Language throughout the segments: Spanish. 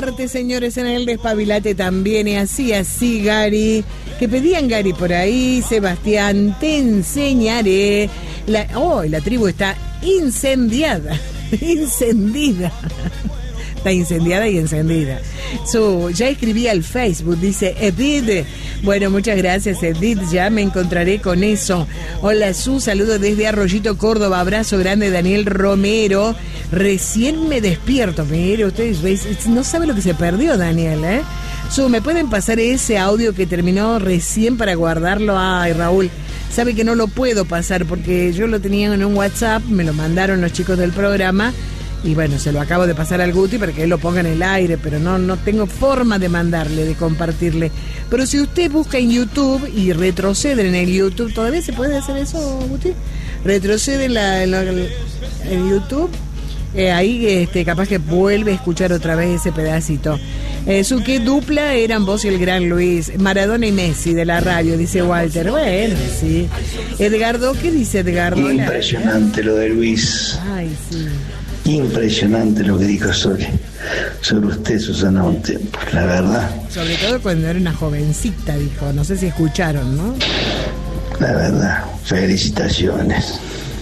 martes, señores, en el Despabilate también. Y así, Gary. Que pedían Gary por ahí. Sebastián, te enseñaré. La tribu está incendiada. Encendida. Está incendiada y encendida. Ya escribí al Facebook, dice Edith. Bueno, muchas gracias, Edith. Ya me encontraré con eso. Hola, saludo desde Arroyito, Córdoba. Abrazo grande, Daniel Romero. Recién me despierto. Mire, ustedes no saben lo que se perdió, Daniel, ¿eh? ¿me pueden pasar ese audio que terminó recién para guardarlo? Ay, Raúl, sabe que no lo puedo pasar porque yo lo tenía en un WhatsApp, me lo mandaron los chicos del programa. Y bueno, se lo acabo de pasar al Guti para que él lo ponga en el aire, pero no tengo forma de mandarle, de compartirle. Pero si usted busca en YouTube y retrocede en el YouTube, ¿todavía se puede hacer eso, Guti? Retrocede en YouTube, ahí capaz que vuelve a escuchar otra vez ese pedacito. ¿Qué dupla eran vos y el gran Luis? Maradona y Messi de la radio, dice Walter. Bueno, sí. Edgardo, ¿qué dice Edgardo? Impresionante lo de Luis. Ay, sí. Impresionante lo que dijo sobre usted, Susana Montempo, la verdad. Sobre todo cuando era una jovencita, dijo. No sé si escucharon, ¿no? La verdad, felicitaciones,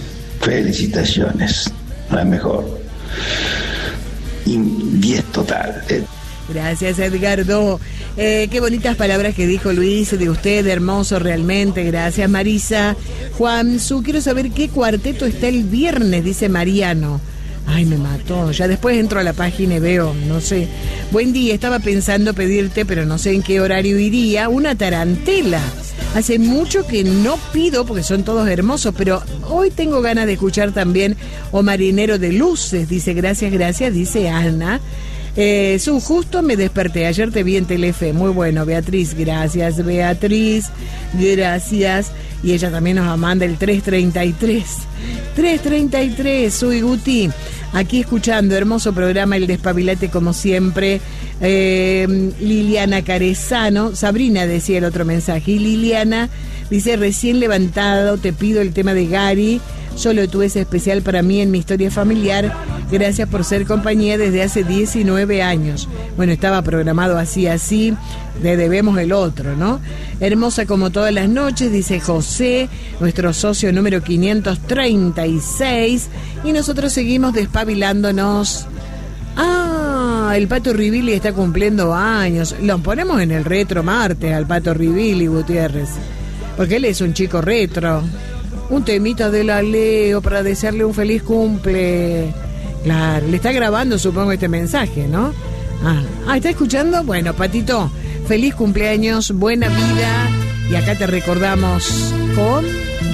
la mejor. 10 total. Gracias, Edgardo. Qué bonitas palabras que dijo Luis de usted, hermoso realmente. Gracias, Marisa. Juan, quiero saber qué cuarteto está el viernes, dice Mariano. Ay, me mató. Ya después entro a la página y veo, no sé. Buen día, estaba pensando pedirte, pero no sé en qué horario iría, una tarantela. Hace mucho que no pido, porque son todos hermosos, pero hoy tengo ganas de escuchar también O Marinero de Luces. Dice, gracias, dice Ana. Justo me desperté, ayer te vi en Telefe, muy bueno, Beatriz, gracias, y ella también nos manda el 333, soy Guti, aquí escuchando, hermoso programa, el Despabilate como siempre. Liliana Carezano, Sabrina decía el otro mensaje, y Liliana dice, recién levantado, te pido el tema de Gary, solo tú es especial para mí en mi historia familiar, gracias por ser compañía desde hace 19 años. Bueno, estaba programado así, le debemos el otro, ¿no? Hermosa como todas las noches, dice José, nuestro socio número 536, y nosotros seguimos despabilándonos. El Pato Rivilli está cumpliendo años. Lo ponemos en el retro martes al Pato Rivilli, Gutiérrez, porque él es un chico retro. Un temita de la Leo para desearle un feliz cumple. Claro, le está grabando, supongo, este mensaje, ¿no? ¿Está escuchando? Bueno, Patito, feliz cumpleaños, buena vida. Y acá te recordamos con